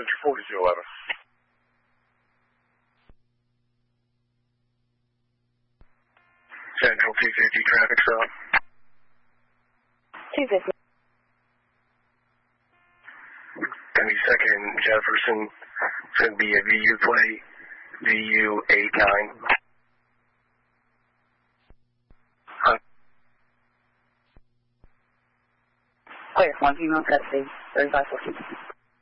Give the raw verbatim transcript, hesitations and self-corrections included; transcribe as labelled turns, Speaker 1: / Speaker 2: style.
Speaker 1: Central forty-two eleven. Central two fifty traffic stop.
Speaker 2: two fifty.
Speaker 1: twenty-second Jefferson. It's going to be a V U plate. V U eighty-nine.
Speaker 2: Clear. One female custody. thirty-five fourteen.